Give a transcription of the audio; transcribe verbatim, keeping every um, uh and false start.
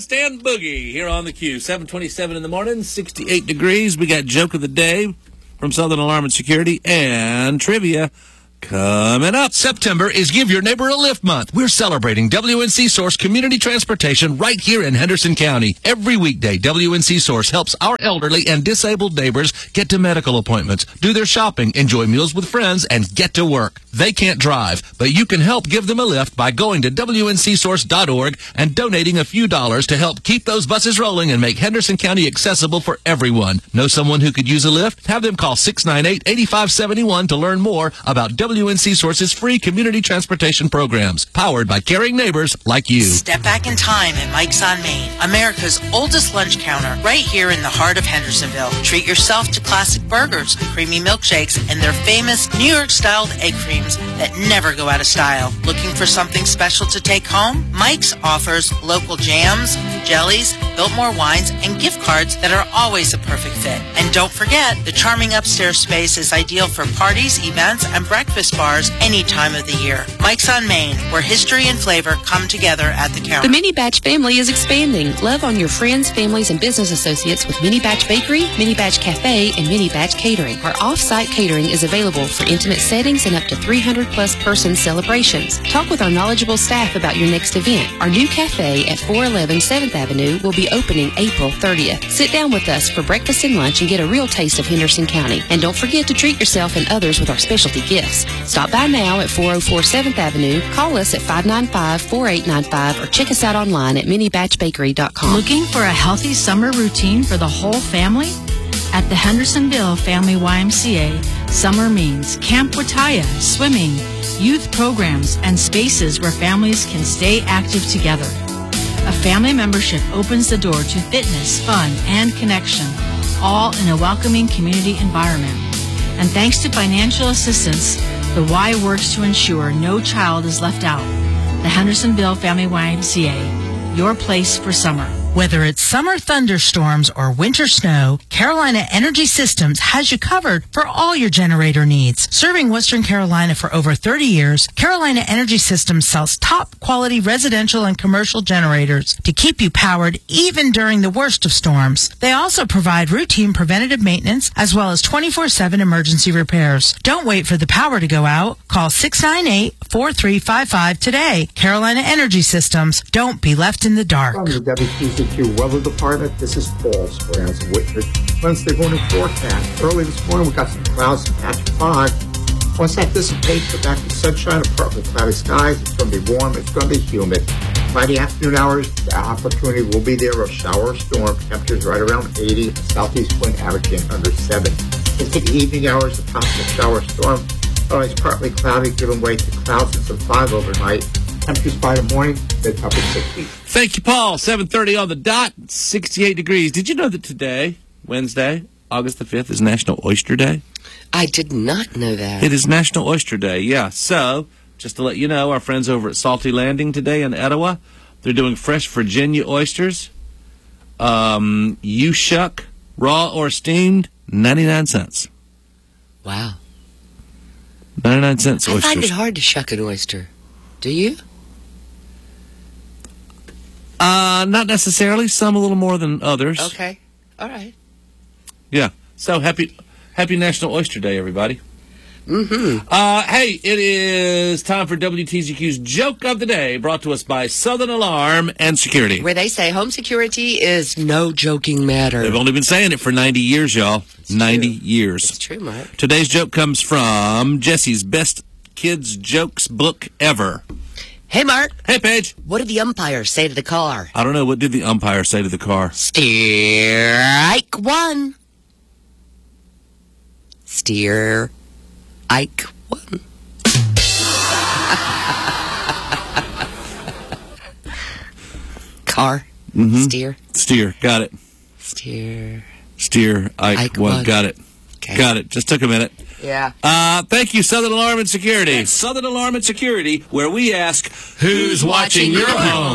Twist and Boogie here on the Q. seven twenty-seven in the morning, sixty-eight degrees. We got Joke of the Day from Southern Alarm and Security and trivia coming up. September is Give Your Neighbor a Lift Month. We're celebrating W N C Source Community Transportation right here in Henderson County. Every weekday, W N C Source helps our elderly and disabled neighbors get to medical appointments, do their shopping, enjoy meals with friends, and get to work. They can't drive, but you can help give them a lift by going to W N C source dot org and donating a few dollars to help keep those buses rolling and make Henderson County accessible for everyone. Know someone who could use a lift? Have them call six nine eight, eight five seven one to learn more about W N C Source's free community transportation programs, powered by caring neighbors like you. Step back in time at Mike's on Main, America's oldest lunch counter, right here in the heart of Hendersonville. Treat yourself to classic burgers, creamy milkshakes, and their famous New York-styled egg creams that never go out of style. Looking for something special to take home? Mike's offers local jams, jellies, Biltmore wines, and gift cards that are always a perfect fit. And don't forget, the charming upstairs space is ideal for parties, events, and breakfast bars any time of the year. Mike's on Main, where history and flavor come together at the counter. The Mini Batch family is expanding. Love on your friends, families, and business associates with Mini Batch Bakery, Mini Batch Cafe, and Mini Batch Catering. Our off-site catering is available for intimate settings and up to three hundred plus person celebrations. Talk with our knowledgeable staff about your next event. Our new cafe at four eleven seventh Avenue will be opening April thirtieth. Sit down with us for breakfast and lunch and get a real taste of Henderson County. And don't forget to treat yourself and others with our specialty gifts. Stop by now at four oh four seventh Avenue, call us at five nine five, four eight nine five, or check us out online at mini batch bakery dot com. Looking for a healthy summer routine for the whole family? At the Hendersonville Family Y M C A, summer means Camp Wataya, swimming, youth programs, and spaces where families can stay active together. A family membership opens the door to fitness, fun, and connection, all in a welcoming community environment. And thanks to financial assistance, the Y works to ensure no child is left out. The Hendersonville Family Y M C A, your place for summer. Whether it's summer thunderstorms or winter snow, Carolina Energy Systems has you covered for all your generator needs. Serving Western Carolina for over thirty years, Carolina Energy Systems sells top quality residential and commercial generators to keep you powered even during the worst of storms. They also provide routine preventative maintenance as well as twenty-four seven emergency repairs. Don't wait for the power to go out. Call six nine eight, four three five five today. Carolina Energy Systems. Don't be left in the dark. From the W T C Q Weather Department, this is Paul Sperance of Whitford. Wednesday morning forecast. Early this morning, we got some clouds, patch of five. Once that dissipates, we're back to sunshine and partly cloudy skies. It's going to be warm. It's going to be humid. By the afternoon hours, the opportunity will be there of shower or storm. Temperatures right around eighty. Southeast wind averaging under seven. Into the evening hours, the possible shower or storm. Otherwise, partly cloudy, giving way to clouds and some fog overnight. Temperatures by the morning, mid upper sixties. Thank you, Paul. seven thirty on the dot, sixty-eight degrees. Did you know that today, Wednesday, August the fifth, is National Oyster Day? I did not know that. It is National Oyster Day, yeah. So, just to let you know, our friends over at Salty Landing today in Etowah, they're doing fresh Virginia oysters. Um, you shuck, raw or steamed, ninety-nine cents. Wow. ninety-nine cents oysters. I find it hard to shuck an oyster. Do you? Uh, not necessarily. Some a little more than others. Okay. All right. Yeah. So happy, happy National Oyster Day, everybody. Mm-hmm. Uh, hey, it is time for W T Z Q's Joke of the Day, brought to us by Southern Alarm and Security. Where they say home security is no joking matter. They've only been saying it for ninety years, y'all. It's ninety true. years. It's true, Mark. Today's joke comes from Jesse's Best Kids Jokes book ever. Hey, Mark. Hey, Paige. What did the umpire say to the car? I don't know. What did the umpire say to the car? Steer Ike one. Steer Ike one. Car. Mm-hmm. Steer. Steer. Got it. Steer. Steer Ike, Ike one. one. Got it. Okay. Got it. Just took a minute. Yeah. Uh, thank you, Southern Alarm and Security. Southern Alarm and Security, where we ask, who's watching your home?